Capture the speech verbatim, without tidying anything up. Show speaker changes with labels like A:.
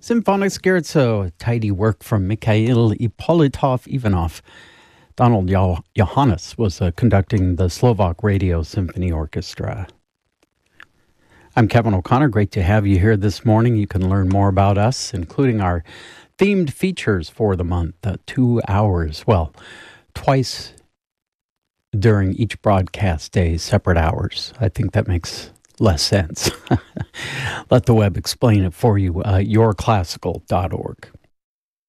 A: Symphonic Scherzo, tidy work from Mikhail Ippolitov Ivanov. Donald jo- Johannes was uh, conducting the Slovak Radio Symphony Orchestra. I'm Kevin O'Connor. Great to have you here this morning. You can learn more about us, including our themed features for the month. Uh, two hours, well, twice during each broadcast day, separate hours. I think that makes less sense. Let the web explain it for you. Uh, your classical dot org.